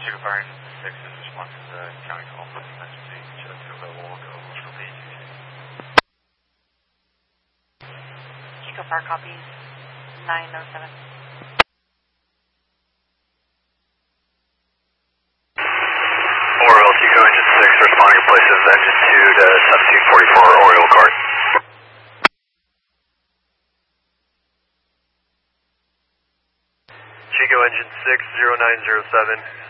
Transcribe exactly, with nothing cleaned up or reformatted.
Chico Fire six is response to the county call for emergency. Should have available to Overshow P T. Chico Fire copies nine oh seven. Oriole, Chico Engine six, responding to places engine two to seventeen forty-four Oriole cart. Chico Engine six, zero nine zero seven.